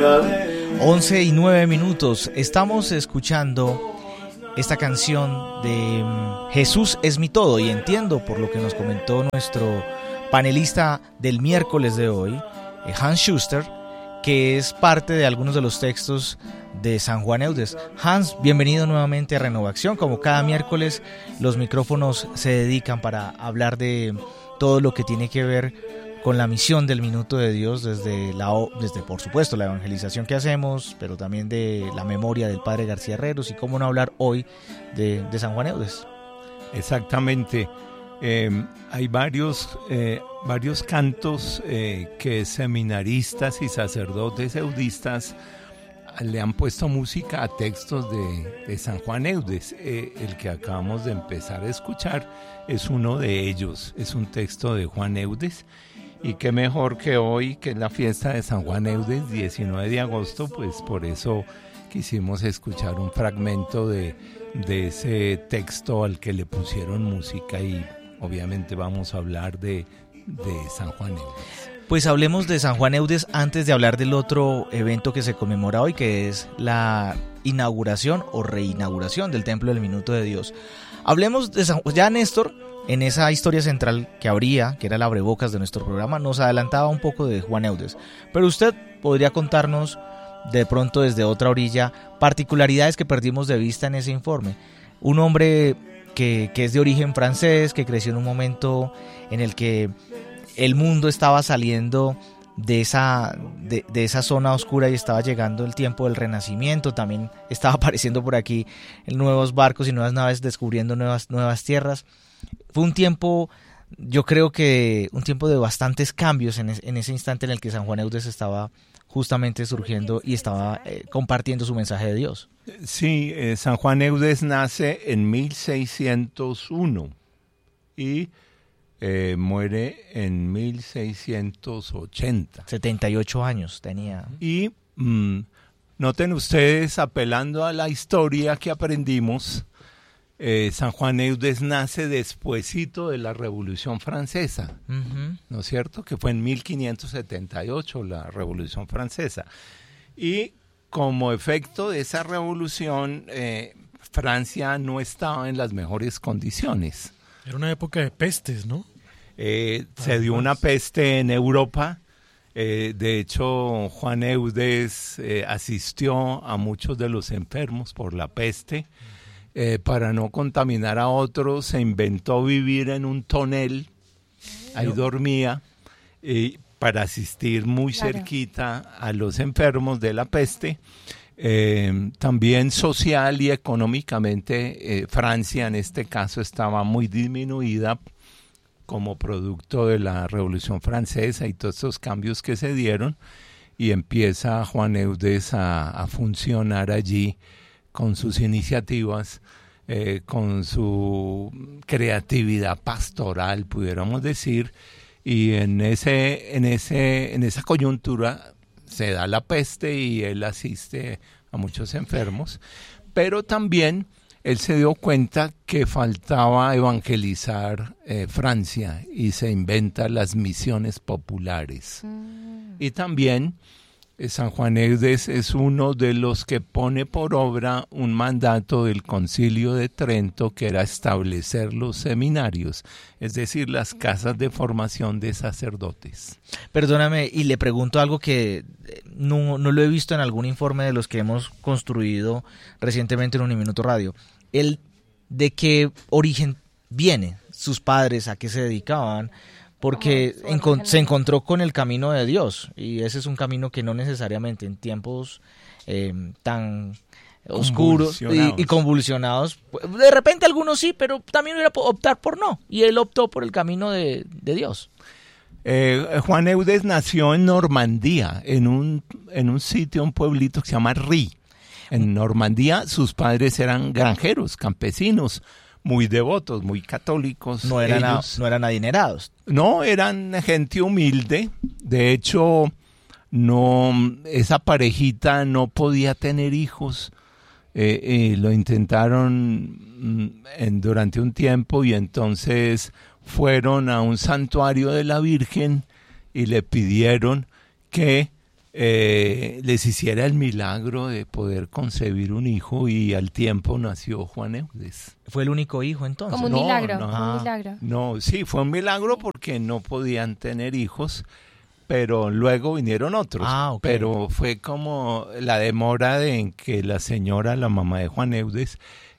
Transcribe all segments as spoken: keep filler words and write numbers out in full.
once y nueve minutos. Estamos escuchando esta canción de Jesús es mi todo, y entiendo por lo que nos comentó nuestro panelista del miércoles de hoy, Hans Schuster, que es parte de algunos de los textos de San Juan Eudes. Hans, bienvenido nuevamente a Renovación. Como cada miércoles, los micrófonos se dedican para hablar de todo lo que tiene que ver con la misión del Minuto de Dios, desde, la, desde por supuesto la evangelización que hacemos, pero también de la memoria del Padre García Herreros, y cómo no hablar hoy de, de San Juan Eudes. Exactamente. Eh, hay varios, eh, varios cantos eh, que seminaristas y sacerdotes eudistas le han puesto música a textos de, de San Juan Eudes. Eh, el que acabamos de empezar a escuchar es uno de ellos, es un texto de Juan Eudes. Y qué mejor que hoy, que es la fiesta de San Juan Eudes, diecinueve de agosto, pues por eso quisimos escuchar un fragmento de, de ese texto al que le pusieron música, y obviamente vamos a hablar de, de San Juan Eudes. Pues hablemos de San Juan Eudes antes de hablar del otro evento que se conmemora hoy, que es la inauguración o reinauguración del Templo del Minuto de Dios. Hablemos de San Juan. Ya Néstor, en esa historia central que habría, que era el abrebocas de nuestro programa, nos adelantaba un poco de Juan Eudes. Pero usted podría contarnos, de pronto desde otra orilla, particularidades que perdimos de vista en ese informe. Un hombre que, que es de origen francés, que creció en un momento en el que el mundo estaba saliendo de esa, de, de esa zona oscura y estaba llegando el tiempo del Renacimiento. También estaba apareciendo por aquí nuevos barcos y nuevas naves descubriendo nuevas, nuevas tierras. Fue un tiempo, yo creo que un tiempo de bastantes cambios en, es, en ese instante en el que San Juan Eudes estaba justamente surgiendo y estaba eh, compartiendo su mensaje de Dios. Sí, eh, San Juan Eudes nace en mil seiscientos uno y eh, muere en mil seiscientos ochenta. setenta y ocho años tenía. Y mmm, noten ustedes, apelando a la historia que aprendimos, Eh, San Juan Eudes nace despuesito de la Revolución Francesa, uh-huh. ¿no es cierto? Que fue en mil quinientos setenta y ocho la Revolución Francesa. Y como efecto de esa revolución, eh, Francia no estaba en las mejores condiciones. Era una época de pestes, ¿no? Eh, se dio una peste en Europa. Eh, de hecho, Juan Eudes eh, asistió a muchos de los enfermos por la peste. Eh, para no contaminar a otros, se inventó vivir en un tonel, ahí no. dormía, eh, para asistir muy claro. cerquita a los enfermos de la peste. Eh, también social y económicamente, eh, Francia en este caso estaba muy disminuida como producto de la Revolución Francesa y todos estos cambios que se dieron, y empieza Juan Eudes a, a funcionar allí con sus iniciativas, eh, con su creatividad pastoral, pudiéramos decir, y en ese, en ese, en esa coyuntura se da la peste y él asiste a muchos enfermos, pero también él se dio cuenta que faltaba evangelizar eh, Francia y se inventa las misiones populares. Mm. Y también San Juan Eudes es uno de los que pone por obra un mandato del Concilio de Trento, que era establecer los seminarios, es decir, las casas de formación de sacerdotes. Perdóname, y le pregunto algo que no, no lo he visto en algún informe de los que hemos construido recientemente en Uniminuto Radio. ¿El ¿De qué origen viene? ¿Sus padres a qué se dedicaban? Porque encont- se encontró con el camino de Dios, y ese es un camino que no necesariamente en tiempos eh, tan oscuros y, y convulsionados, de repente algunos sí, pero también hubiera optar por no, y él optó por el camino de, de Dios. Eh, Juan Eudes nació en Normandía, en un, en un sitio, un pueblito que se llama Ry. En Normandía sus padres eran granjeros, campesinos, muy devotos, muy católicos. No eran, ellos, a, no eran adinerados. No, eran gente humilde. De hecho, no, esa parejita no podía tener hijos. Eh, eh, lo intentaron en, durante un tiempo, y entonces fueron a un santuario de la Virgen y le pidieron que eh, les hiciera el milagro de poder concebir un hijo, y al tiempo nació Juan Eudes. ¿Fue el único hijo entonces? Como un No, milagro, no. un milagro. No, sí, fue un milagro porque no podían tener hijos, pero luego vinieron otros. Ah, ok. Pero fue como la demora de en que la señora, la mamá de Juan Eudes,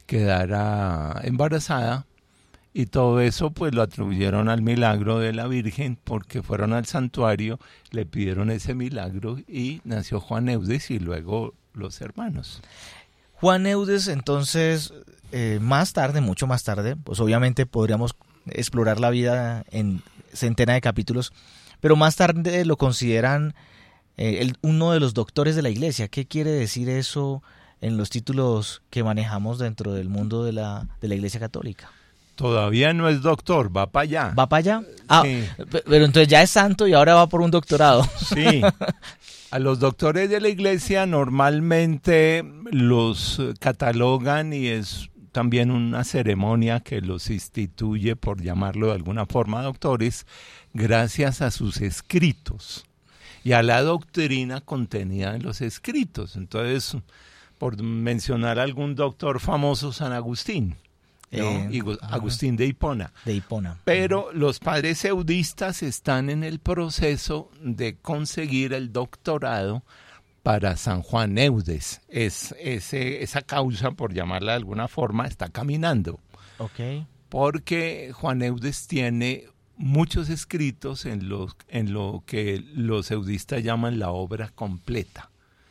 quedara embarazada, y todo eso pues lo atribuyeron al milagro de la Virgen, porque fueron al santuario, le pidieron ese milagro y nació Juan Eudes y luego los hermanos. Juan Eudes, entonces, eh, más tarde, mucho más tarde, pues obviamente podríamos explorar la vida en centenas de capítulos, pero más tarde lo consideran eh, el, uno de los doctores de la iglesia. ¿Qué quiere decir eso en los títulos que manejamos dentro del mundo de la, de la iglesia católica? Todavía no es doctor, va para allá. ¿Va para allá? Ah, Sí. pero entonces ya es santo y ahora va por un doctorado. Sí, a los doctores de la iglesia normalmente los catalogan, y es también una ceremonia que los instituye, por llamarlo de alguna forma, doctores, gracias a sus escritos y a la doctrina contenida en los escritos. Entonces, por mencionar algún doctor famoso, San Agustín, ¿no? Eh, Y Agustín de Hipona. De Hipona. Pero los padres eudistas están en el proceso de conseguir el doctorado para San Juan Eudes. Es, ese, esa causa, por llamarla de alguna forma, está caminando. Ok. Porque Juan Eudes tiene muchos escritos en, los, en lo que los eudistas llaman la obra completa.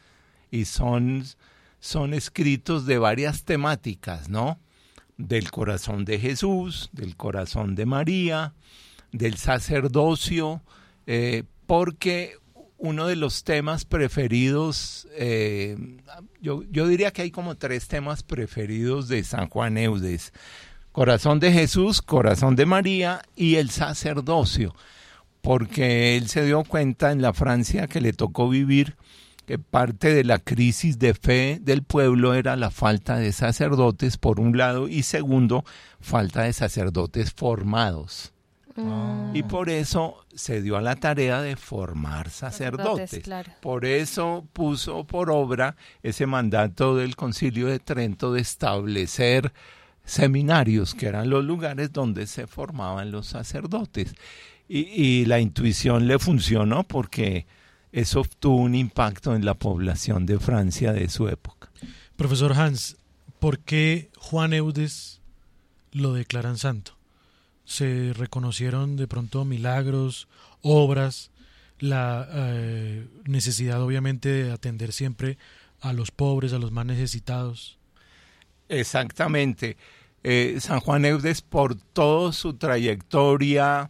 Y son, son escritos de varias temáticas, ¿no? Del corazón de Jesús, del corazón de María, del sacerdocio, eh, porque uno de los temas preferidos, eh, yo, yo diría que hay como tres temas preferidos de San Juan Eudes: corazón de Jesús, corazón de María y el sacerdocio, porque él se dio cuenta en la Francia que le tocó vivir que parte de la crisis de fe del pueblo era la falta de sacerdotes, por un lado, y segundo, falta de sacerdotes formados. Mm. Y por eso se dio a la tarea de formar sacerdotes. Sacerdotes, claro. Por eso puso por obra ese mandato del Concilio de Trento de establecer seminarios, que eran los lugares donde se formaban los sacerdotes. Y, y la intuición le funcionó, porque eso tuvo un impacto en la población de Francia de su época. Profesor Hans, ¿por qué Juan Eudes lo declaran santo? ¿Se reconocieron de pronto milagros, obras, la eh, necesidad obviamente de atender siempre a los pobres, a los más necesitados? Exactamente. Eh, San Juan Eudes, por toda su trayectoria,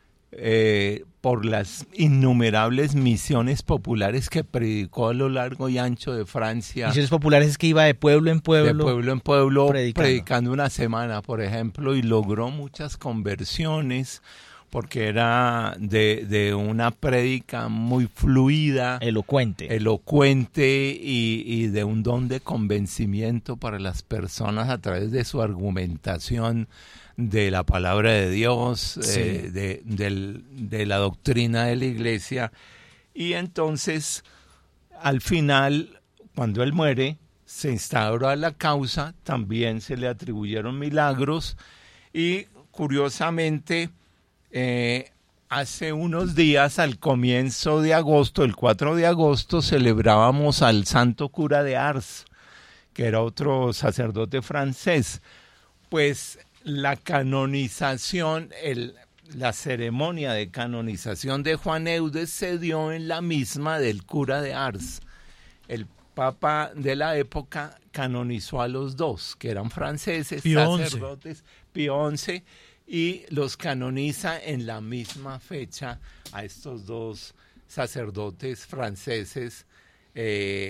eh, por las innumerables misiones populares que predicó a lo largo y ancho de Francia. Misiones populares es que iba de pueblo en pueblo. De pueblo en pueblo, predicando. predicando una semana, por ejemplo, y logró muchas conversiones, porque era de, de una prédica muy fluida, Elocuente. elocuente y, y de un don de convencimiento para las personas a través de su argumentación de la palabra de Dios, Sí. eh, de, del, de la doctrina de la iglesia. Y entonces, al final, cuando él muere, se instauró la causa, también se le atribuyeron milagros, y curiosamente, eh, hace unos días, al comienzo de agosto, el cuatro de agosto, celebrábamos al santo cura de Ars, que era otro sacerdote francés. Pues la canonización, el, la ceremonia de canonización de Juan Eudes se dio en la misma del cura de Ars. El papa de la época canonizó a los dos, que eran franceses, Pío sacerdotes, Pío once, y los canoniza en la misma fecha a estos dos sacerdotes franceses, eh,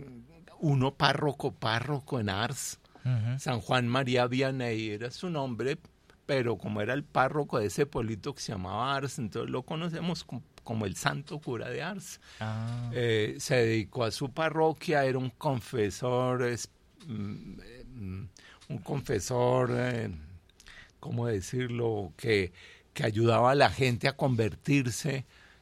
uno párroco, párroco en Ars. Uh-huh. San Juan María Vianney era su nombre, pero como era el párroco de ese pueblito que se llamaba Ars, entonces lo conocemos como, como el santo cura de Ars. Ah. Eh, se dedicó a su parroquia, era un confesor, es, mm, mm, un confesor, eh, ¿cómo decirlo?, que, que ayudaba a la gente a convertirse.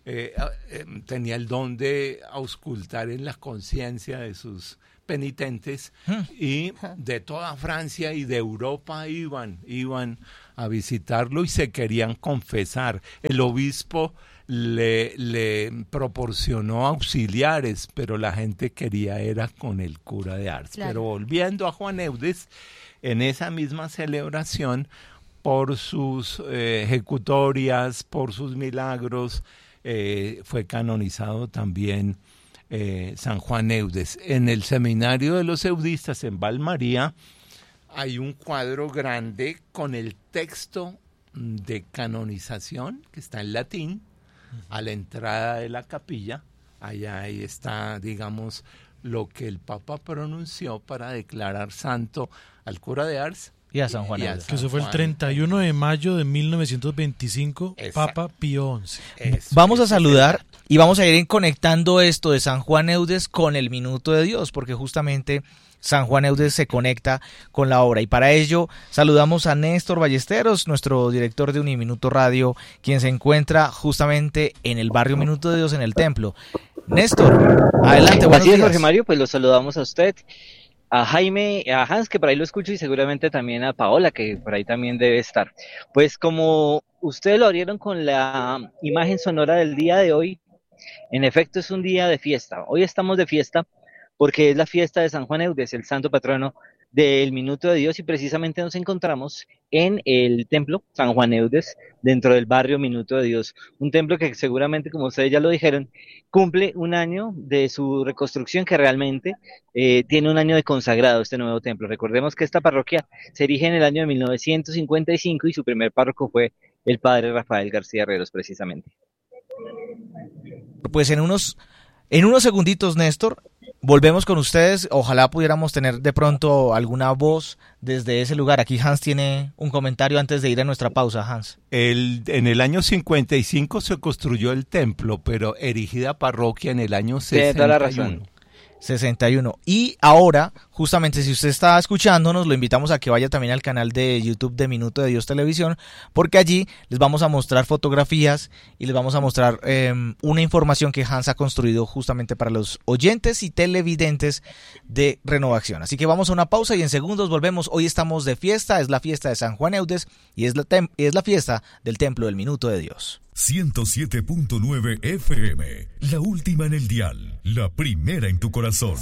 eh, eh, tenía el don de auscultar en la conciencia de sus penitentes, y de toda Francia y de Europa iban, iban a visitarlo y se querían confesar. El obispo le, le proporcionó auxiliares, pero la gente quería era con el cura de Ars. Claro. Pero volviendo a Juan Eudes, en esa misma celebración, por sus eh, ejecutorias, por sus milagros, eh, fue canonizado también Eh, San Juan Eudes. En el seminario de los eudistas en Valmaría hay un cuadro grande con el texto de canonización que está en latín a la entrada de la capilla. Allá ahí está, digamos, lo que el Papa pronunció para declarar santo al cura de Ars y a San Juan y a Eudes. Que eso fue el treinta y uno de mayo de mil novecientos veinticinco, Exacto. Papa Pío once. Eso, vamos a saludar y vamos a ir conectando esto de San Juan Eudes con el Minuto de Dios, porque justamente San Juan Eudes se conecta con la obra. Y para ello saludamos a Néstor Ballesteros, nuestro director de Uniminuto Radio, quien se encuentra justamente en el barrio Minuto de Dios, en el templo. Néstor, adelante, buenos Así es, días. Jorge Mario, pues los saludamos a usted, a Jaime, a Hans, que por ahí lo escucho, y seguramente también a Paola, que por ahí también debe estar. Pues como ustedes lo abrieron con la imagen sonora del día de hoy, en efecto es un día de fiesta. Hoy estamos de fiesta porque es la fiesta de San Juan Eudes, el santo patrono del Minuto de Dios, y precisamente nos encontramos en el templo San Juan Eudes, dentro del barrio Minuto de Dios, un templo que seguramente, como ustedes ya lo dijeron, cumple un año de su reconstrucción, que realmente eh, tiene un año de consagrado este nuevo templo. Recordemos que esta parroquia se erige en el año de mil novecientos cincuenta y cinco y su primer párroco fue el padre Rafael García Herreros, precisamente. Pues en unos, en unos segunditos, Néstor, volvemos con ustedes. Ojalá pudiéramos tener de pronto alguna voz desde ese lugar. Aquí Hans tiene un comentario antes de ir a nuestra pausa, Hans. El, en el año cincuenta y cinco se construyó el templo, pero erigida parroquia en el año sesenta y uno. Tiene toda la razón. sesenta y uno. Y ahora, justamente, si usted está escuchándonos, lo invitamos a que vaya también al canal de YouTube de Minuto de Dios Televisión, porque allí les vamos a mostrar fotografías y les vamos a mostrar eh, una información que Hans ha construido justamente para los oyentes y televidentes de Renovación. Así que vamos a una pausa y en segundos volvemos. Hoy estamos de fiesta, es la fiesta de San Juan Eudes y es la, tem- es la fiesta del Templo del Minuto de Dios. ciento siete punto nueve F M, la última en el dial, la primera en tu corazón.